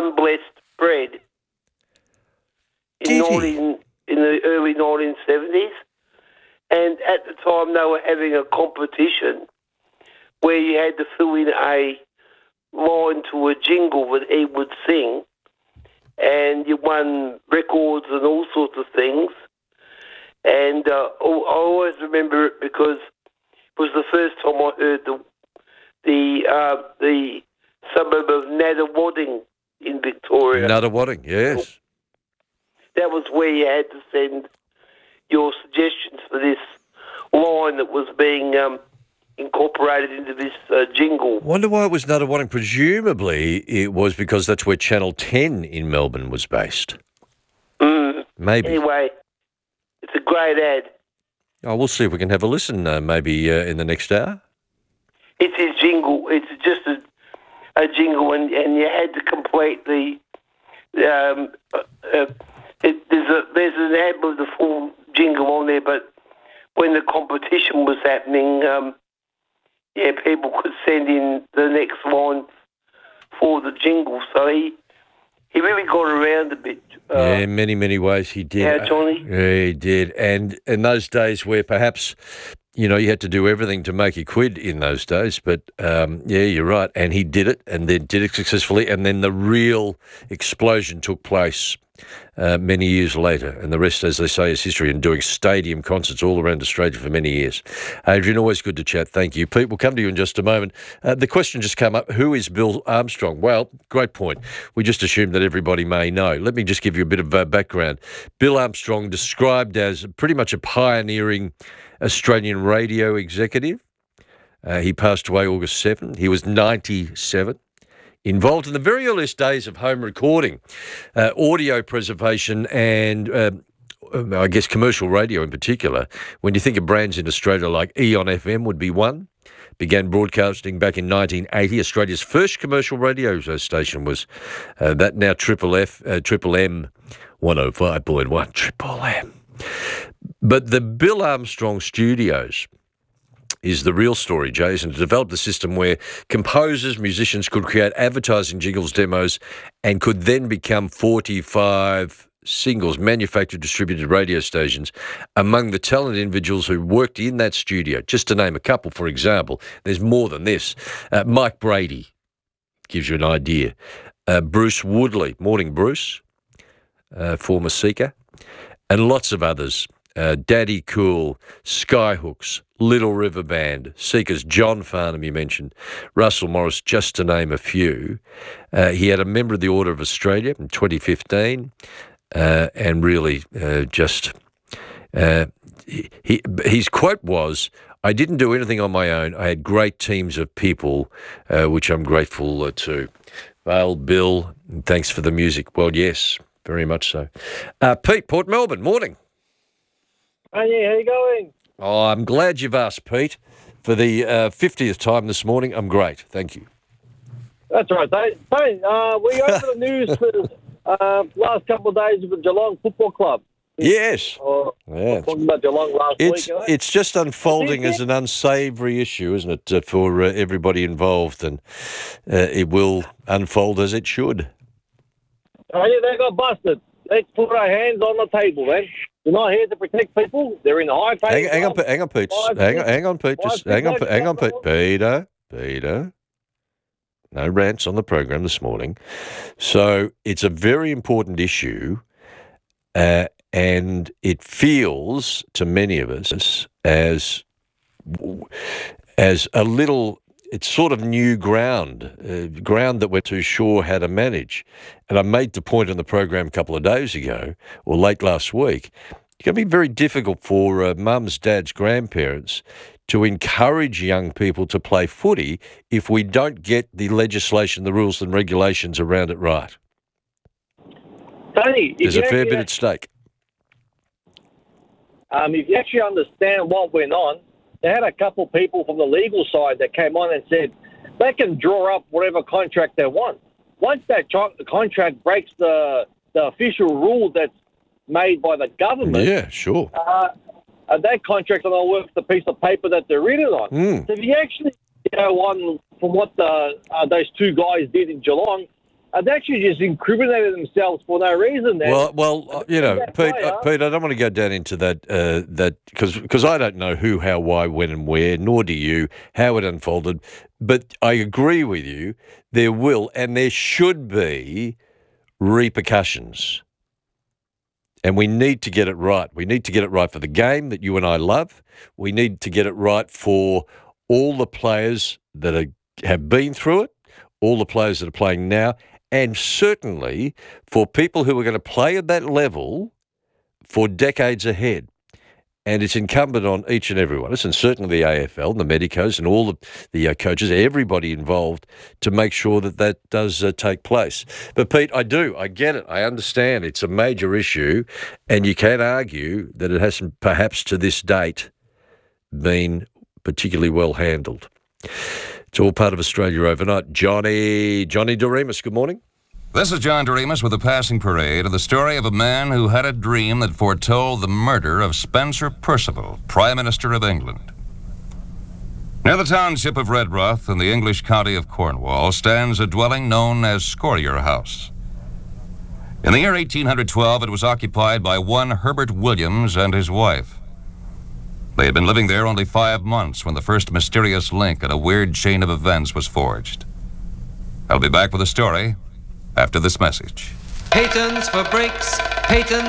unblessed bread in the early 1970s. And at the time, they were having a competition where you had to fill in a line to a jingle that he would sing, and you won records and all sorts of things. And I always remember it because it was the first time I heard the suburb of Nunawading in Victoria. Nunawading, yes. That was where you had to send your suggestions for this line that was being incorporated into this jingle. Wonder why it was Nunawading. Presumably it was because that's where Channel 10 in Melbourne was based. Maybe. Anyway, it's a great ad. Oh, we'll see if we can have a listen maybe in the next hour. It's his jingle. It's just a jingle, and you had to complete the... there's an ad with the full jingle on there, but when the competition was happening, people could send in the next line for the jingle. So he really got around a bit. In many ways he did. Yeah, Johnny? Yeah, he did. And in those days where perhaps, you had to do everything to make a quid in those days. But, you're right. And he did it, and then did it successfully. And then the real explosion took place many years later. And the rest, as they say, is history, and doing stadium concerts all around Australia for many years. Adrian, always good to chat. Thank you. Pete, we'll come to you in just a moment. The question just came up, who is Bill Armstrong? Well, great point. We just assumed that everybody may know. Let me just give you a bit of background. Bill Armstrong, described as pretty much a pioneering Australian radio executive. He passed away August 7. He was 97. Involved in the very earliest days of home recording, audio preservation, and I guess commercial radio in particular. When you think of brands in Australia like Eon FM would be one. Began broadcasting back in 1980. Australia's first commercial radio station was that now Triple M 105.1 Triple M. But the Bill Armstrong Studios is the real story, Jason. It developed a system where composers, musicians could create advertising jingles, demos, and could then become 45 singles, manufactured, distributed radio stations among the talented individuals who worked in that studio. Just to name a couple, for example, there's more than this. Mike Brady gives you an idea. Bruce Woodley, morning Bruce, former Seeker, and lots of others. Daddy Cool, Skyhooks, Little River Band, Seekers, John Farnham you mentioned, Russell Morris, just to name a few. He had a Member of the Order of Australia in 2015, and really his quote was, "I didn't do anything on my own. I had great teams of people, which I'm grateful to." Well, Bill, thanks for the music. Well, yes, very much so. Pete, Port Melbourne, morning. Oh, yeah, how you going? Oh, I'm glad you've asked, Pete. For the 50th time this morning, I'm great. Thank you. That's right, Dave. Hey, we over the news for last couple of days of the Geelong Football Club. Yes. Talking about Geelong last week. It's just unfolding as an unsavoury issue, isn't it, for everybody involved, and it will unfold as it should. Oh, yeah, they got busted. Let's put our hands on the table, man. They're not here to protect people. They're in the high pay. Hang on, Pete. Hang on, Pete. Just hang on, Pete. Peter. No rants on the program this morning. So it's a very important issue, and it feels to many of us as a little. It's sort of new ground, ground that we're too sure how to manage. And I made the point on the program a couple of days ago, or late last week, it's going to be very difficult for mums, dads, grandparents to encourage young people to play footy if we don't get the legislation, the rules and regulations around it right. Tony, there's a fair bit at stake. If you actually understand what went on, they had a couple of people from the legal side that came on and said they can draw up whatever contract they want. Once that contract breaks the official rule that's made by the government, yeah, sure, that contract's not worth the piece of paper that they're written on. So if you actually go on from what those two guys did in Geelong, They actually just incriminated themselves for no reason. Well, you know, Pete, I don't want to go down into that because I don't know who, how, why, when, and where, nor do you, how it unfolded. But I agree with you. There will and there should be repercussions. And we need to get it right. We need to get it right for the game that you and I love. We need to get it right for all the players that have been through it, all the players that are playing now, and certainly for people who are going to play at that level for decades ahead. And it's incumbent on each and every one of us, and certainly the AFL, the medicos, and all the coaches, everybody involved, to make sure that does take place. But, Pete, I get it. I understand it's a major issue, and you can argue that it hasn't, perhaps to this date, been particularly well handled. It's all part of Australia Overnight. Johnny Doremus, good morning. This is John Doremus with a passing parade of the story of a man who had a dream that foretold the murder of Spencer Perceval, Prime Minister of England. Near the township of Redruth in the English county of Cornwall stands a dwelling known as Scorier House. In the year 1812, it was occupied by one Herbert Williams and his wife. They had been living there only 5 months when the first mysterious link in a weird chain of events was forged. I'll be back with a story after this message. Patents for brakes, patents